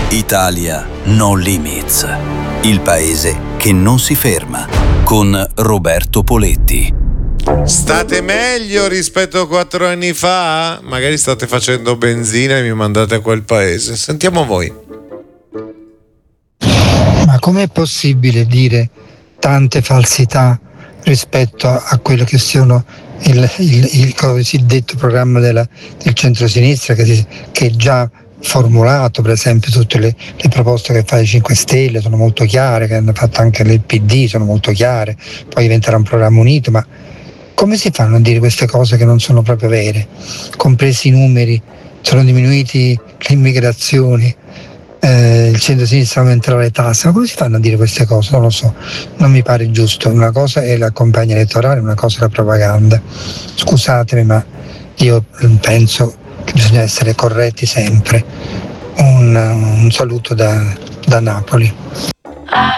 Italia No Limits, il paese che non si ferma, con Roberto Poletti. State meglio rispetto a 4 anni fa? Magari state facendo benzina e mi mandate a quel paese. Sentiamo voi. Ma com'è possibile dire tante falsità rispetto a quello che sono il cosiddetto programma del centro-sinistra che è già formulato? Per esempio tutte le proposte che fa i 5 Stelle sono molto chiare, che hanno fatto anche il PD sono molto chiare, poi diventerà un programma unito, ma come si fanno a dire queste cose che non sono proprio vere? Compresi i numeri, sono diminuiti le immigrazioni, il centro-sinistra aumenterà le tasse, ma come si fanno a dire queste cose? Non lo so, non mi pare giusto. Una cosa è la campagna elettorale, una cosa è la propaganda. Scusatemi, ma io penso che bisogna essere corretti sempre. Un saluto da Napoli.